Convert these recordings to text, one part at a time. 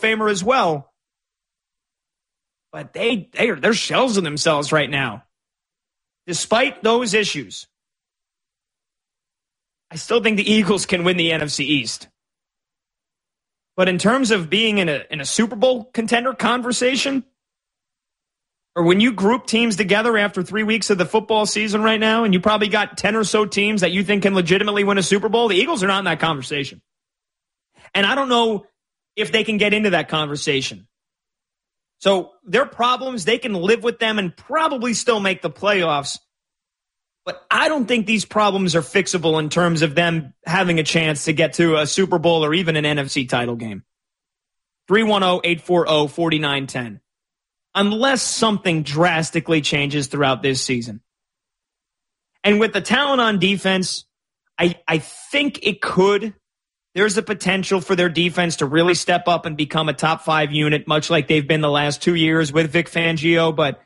Famer as well. But they're shells of themselves right now. Despite those issues, I still think the Eagles can win the NFC East. But in terms of being in a Super Bowl contender conversation, or when you group teams together after 3 weeks of the football season right now, and you probably got 10 or so teams that you think can legitimately win a Super Bowl, the Eagles are not in that conversation. And I don't know if they can get into that conversation. So their problems, they can live with them and probably still make the playoffs. But I don't think these problems are fixable in terms of them having a chance to get to a Super Bowl or even an NFC title game. 310-840-4910. Unless something drastically changes throughout this season. And with the talent on defense, I think it could. There's a potential for their defense to really step up and become a top 5 unit, much like they've been the last 2 years with Vic Fangio. But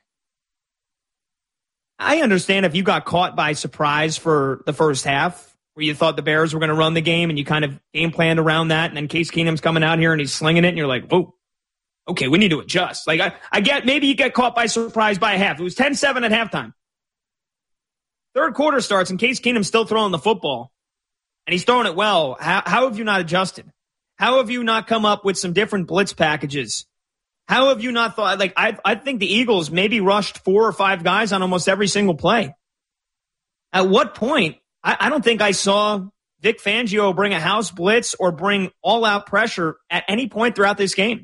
I understand if you got caught by surprise for the first half, where you thought the Bears were going to run the game and you kind of game planned around that, and then Case Keenum's coming out here and he's slinging it, and you're like, whoa. Okay, we need to adjust. Like, I get maybe you get caught by surprise by a half. It was 10-7 at halftime. Third quarter starts, and Case Keenum's still throwing the football, and he's throwing it well. How have you not adjusted? How have you not come up with some different blitz packages? How have you not thought? Like, I think the Eagles maybe rushed 4 or 5 guys on almost every single play. At what point? I don't think I saw Vic Fangio bring a house blitz or bring all-out pressure at any point throughout this game.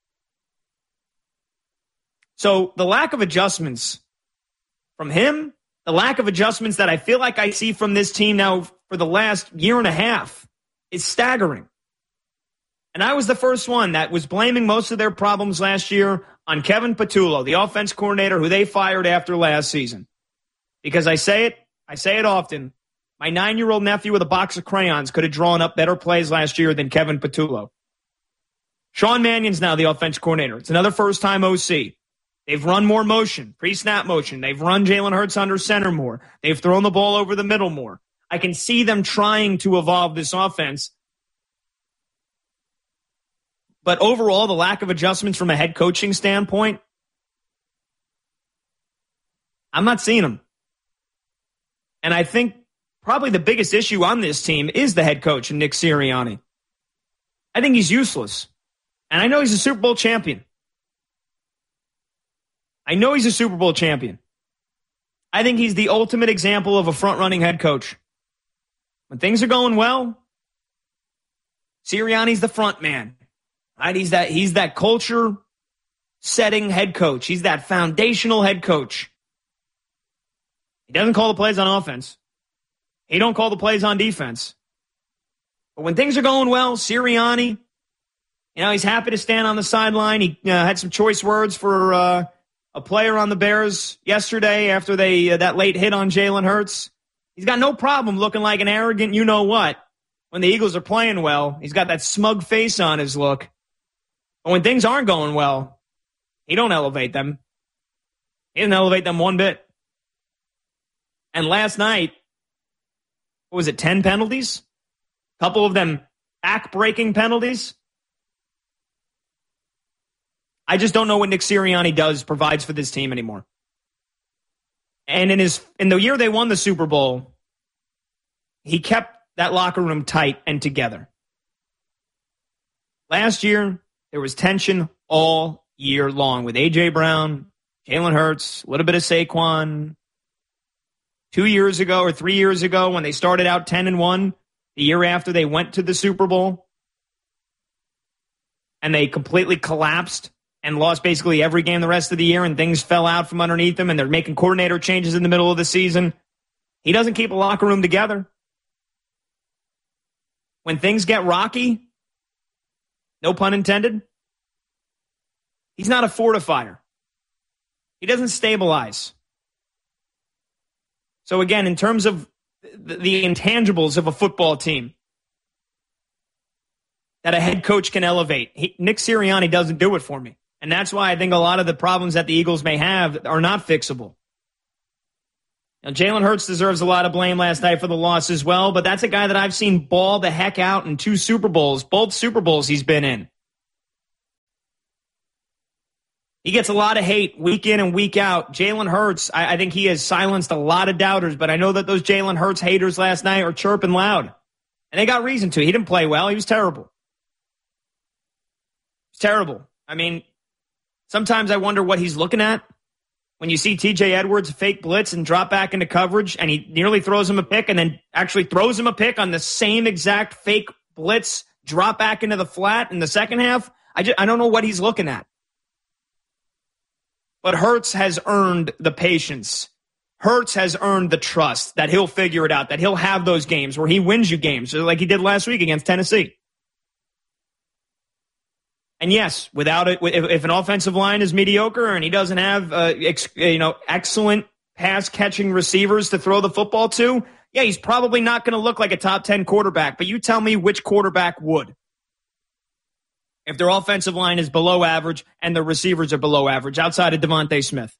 So the lack of adjustments from him, the lack of adjustments that I feel like I see from this team now for the last year and a half is staggering. And I was the first one that was blaming most of their problems last year on Kevin Patullo, the offense coordinator who they fired after last season. Because I say it often, my 9-year-old nephew with a box of crayons could have drawn up better plays last year than Kevin Patullo. Sean Mannion's now the offense coordinator. It's another first-time OC. They've run more motion, pre-snap motion. They've run Jalen Hurts under center more. They've thrown the ball over the middle more. I can see them trying to evolve this offense. But overall, the lack of adjustments from a head coaching standpoint, I'm not seeing them. And I think probably the biggest issue on this team is the head coach, Nick Sirianni. I think he's useless. And I know he's a Super Bowl champion. I think he's the ultimate example of a front-running head coach. When things are going well, Sirianni's the front man. Right? He's that culture-setting head coach. He's that foundational head coach. He doesn't call the plays on offense. He don't call the plays on defense. But when things are going well, Sirianni, he's happy to stand on the sideline. He had some choice words for a player on the Bears yesterday after that late hit on Jalen Hurts. He's got no problem looking like an arrogant you-know-what when the Eagles are playing well. He's got that smug face on his look. But when things aren't going well, he don't elevate them. He didn't elevate them one bit. And last night, 10 penalties? A couple of them back-breaking penalties. I just don't know what Nick Sirianni provides for this team anymore. And in the year they won the Super Bowl, he kept that locker room tight and together. Last year, there was tension all year long with A.J. Brown, Jalen Hurts, a little bit of Saquon. 2 years ago or 3 years ago when they started out 10-1, the year after they went to the Super Bowl, and they completely collapsed and lost basically every game the rest of the year, and things fell out from underneath them, and they're making coordinator changes in the middle of the season. He doesn't keep a locker room together. When things get rocky, no pun intended, he's not a fortifier. He doesn't stabilize. So again, in terms of the intangibles of a football team that a head coach can elevate, Nick Sirianni doesn't do it for me. And that's why I think a lot of the problems that the Eagles may have are not fixable. Now, Jalen Hurts deserves a lot of blame last night for the loss as well, but that's a guy that I've seen ball the heck out in 2 Super Bowls, both Super Bowls he's been in. He gets a lot of hate week in and week out. Jalen Hurts, I think he has silenced a lot of doubters, but I know that those Jalen Hurts haters last night are chirping loud. And they got reason to. He didn't play well. He was terrible. It's terrible. I mean, sometimes I wonder what he's looking at. When you see TJ Edwards fake blitz and drop back into coverage, and he nearly throws him a pick and then actually throws him a pick on the same exact fake blitz, drop back into the flat in the second half, I don't know what he's looking at. But Hurts has earned the patience. Hurts has earned the trust that he'll figure it out, that he'll have those games where he wins you games, like he did last week against Tennessee. And yes, without it, if an offensive line is mediocre and he doesn't have excellent pass-catching receivers to throw the football to, yeah, he's probably not going to look like a top 10 quarterback. But you tell me which quarterback would. If their offensive line is below average and the receivers are below average, outside of Devontae Smith.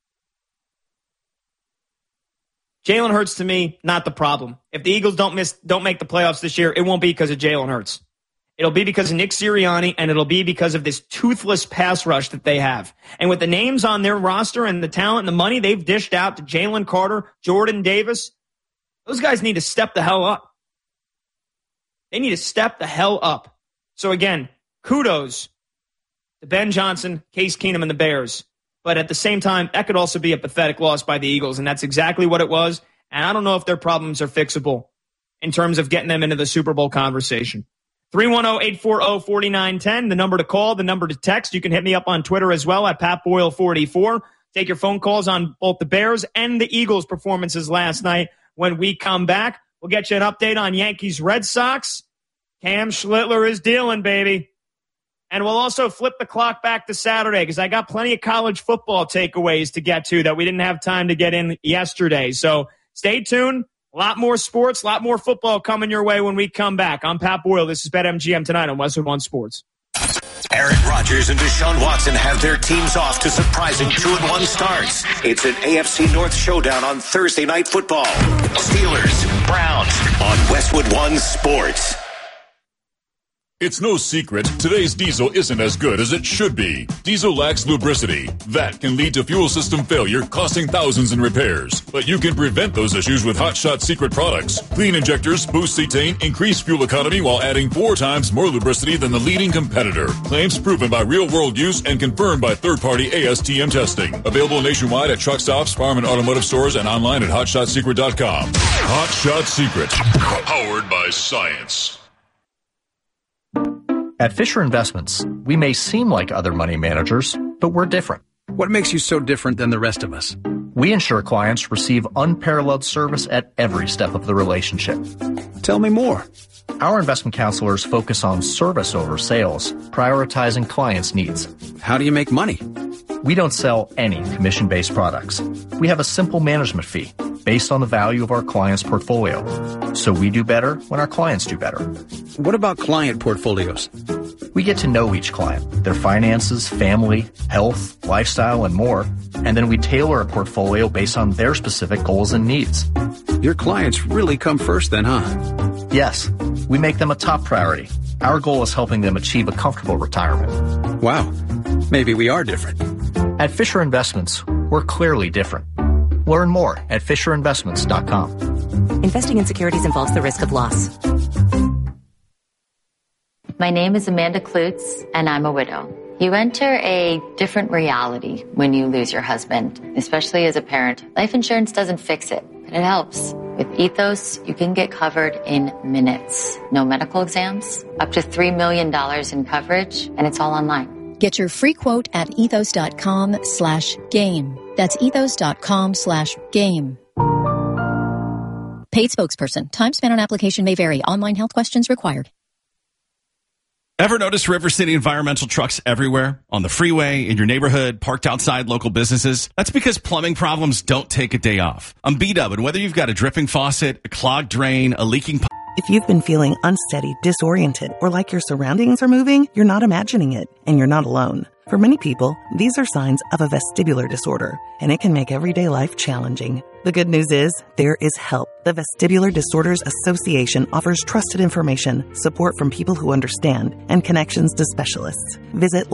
Jalen Hurts, to me, not the problem. If the Eagles don't make the playoffs this year, it won't be because of Jalen Hurts. It'll be because of Nick Sirianni, and it'll be because of this toothless pass rush that they have. And with the names on their roster and the talent and the money they've dished out to Jalen Carter, Jordan Davis, those guys need to step the hell up. They need to step the hell up. So again, kudos to Ben Johnson, Case Keenum, and the Bears. But at the same time, that could also be a pathetic loss by the Eagles, and that's exactly what it was. And I don't know if their problems are fixable in terms of getting them into the Super Bowl conversation. 310-840-4910, the number to call, the number to text. You can hit me up on Twitter as well at PatBoyle44. Take your phone calls on both the Bears and the Eagles' performances last night. When we come back, we'll get you an update on Yankees-Red Sox. Cam Schlittler is dealing, baby. And we'll also flip the clock back to Saturday because I got plenty of college football takeaways to get to that we didn't have time to get in yesterday. So stay tuned. A lot more sports, a lot more football coming your way when we come back. I'm Pat Boyle. This is BetMGM tonight on Westwood One Sports. Aaron Rodgers and Deshaun Watson have their teams off to surprising 2-1 starts. It's an AFC North showdown on Thursday Night Football. Steelers, Browns on Westwood One Sports. It's no secret, today's diesel isn't as good as it should be. Diesel lacks lubricity. That can lead to fuel system failure, costing thousands in repairs. But you can prevent those issues with Hot Shot Secret products. Clean injectors, boost cetane, increase fuel economy while adding 4 times more lubricity than the leading competitor. Claims proven by real-world use and confirmed by third-party ASTM testing. Available nationwide at truck stops, farm and automotive stores, and online at HotShotSecret.com. Hot Shot Secret. Powered by science. At Fisher Investments, we may seem like other money managers, but we're different. What makes you so different than the rest of us? We ensure clients receive unparalleled service at every step of the relationship. Tell me more. Our investment counselors focus on service over sales, prioritizing clients' needs. How do you make money? We don't sell any commission-based products. We have a simple management fee based on the value of our client's portfolio. So we do better when our clients do better. What about client portfolios? We get to know each client, their finances, family, health, lifestyle, and more, and then we tailor a portfolio based on their specific goals and needs. Your clients really come first then, huh? Yes, we make them a top priority. Our goal is helping them achieve a comfortable retirement. Wow, maybe we are different. At Fisher Investments, we're clearly different. Learn more at FisherInvestments.com. Investing in securities involves the risk of loss. My name is Amanda Klutz, and I'm a widow. You enter a different reality when you lose your husband, especially as a parent. Life insurance doesn't fix it, but it helps. With Ethos, you can get covered in minutes. No medical exams, up to $3 million in coverage, and it's all online. Get your free quote at ethos.com/game. That's ethos.com/game. Paid spokesperson. Time spent on application may vary. Online health questions required. Ever notice River City environmental trucks everywhere? On the freeway, in your neighborhood, parked outside local businesses? That's because plumbing problems don't take a day off. I'm B-Dub, and whether you've got a dripping faucet, a clogged drain, a leaking pipe. If you've been feeling unsteady, disoriented, or like your surroundings are moving, you're not imagining it, and you're not alone. For many people, these are signs of a vestibular disorder, and it can make everyday life challenging. The good news is, there is help. The Vestibular Disorders Association offers trusted information, support from people who understand, and connections to specialists. Visit